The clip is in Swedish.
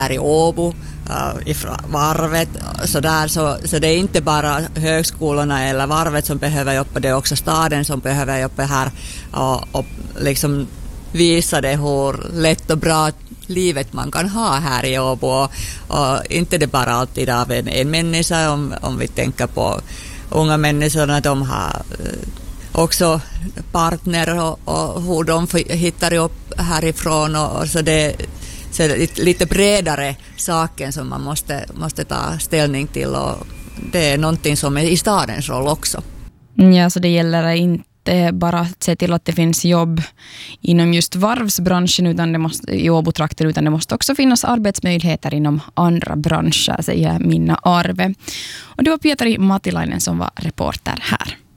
här i Åbo, i Varvet, så det är inte bara högskolorna eller Varvet som behöver jobba, det är också staden som behöver jobba här och liksom visa det hur lätt och bra livet man kan ha här i Åbo och inte det bara alltid av en människa, om vi tänker på unga människorna, de har också partner och hur de hittar upp härifrån och så det är lite bredare saker som man måste ta ställning till och det är någonting som är i stadens roll också. Ja, så det gäller inte bara att se till att det finns jobb inom just varvsbranschen i Åbo-trakten, utan det måste också finnas arbetsmöjligheter inom andra branscher, säger Minna Arve. Och det var Pietari Matilainen som var reporter här.